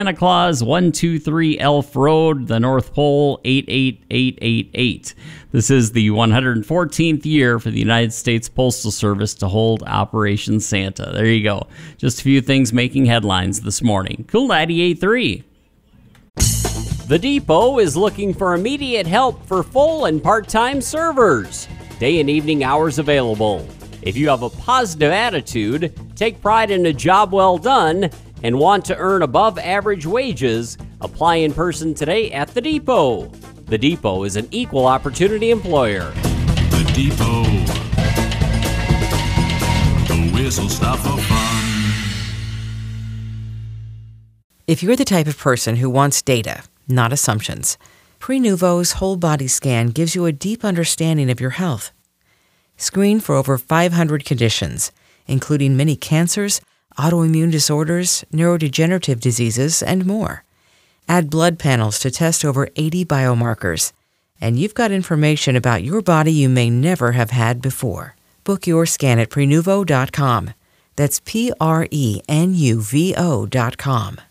Santa Claus 123 Elf Road, the North Pole 88888. This is the 114th year for the United States Postal Service to hold Operation Santa. There you go. Just a few things making headlines this morning. Cool 98.3. The Depot is looking for immediate help for full and part-time servers. Day and evening hours available. If you have a positive attitude, take pride in a job well done, and want to earn above average wages, apply in person today at The Depot. The Depot is an equal opportunity employer. The Depot. The whistle stop for fun. If you're the type of person who wants data, not assumptions, Prenuvo's whole body scan gives you a deep understanding of your health. Screen for over 500 conditions, including many cancers, autoimmune disorders, neurodegenerative diseases, and more. Add blood panels to test over 80 biomarkers, and you've got information about your body you may never have had before. Book your scan at Prenuvo.com. That's Prenuvo.com.